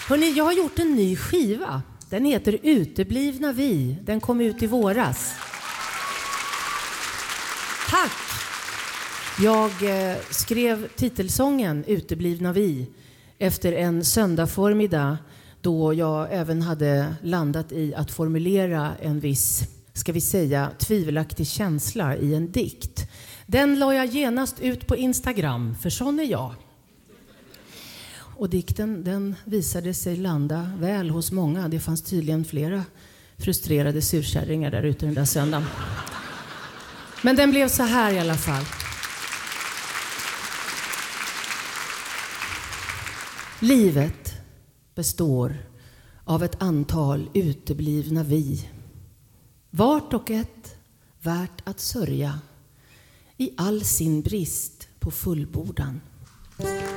Hörrni, jag har gjort en ny skiva. Den heter Uteblivna vi. Den kom ut i våras. Tack! Jag skrev titelsången Uteblivna vi efter en söndag förmiddag då jag även hade landat i att formulera en viss, ska vi säga, tvivelaktig känsla i en dikt. Den la jag genast ut på Instagram, för sån är jag. Och dikten, den visade sig landa väl hos många. Det fanns tydligen flera frustrerade surkärringar där ute den där söndagen. Men den blev så här i alla fall. Livet består av ett antal uteblivna vi. Vart och ett värt att sörja i all sin brist på fullbordan.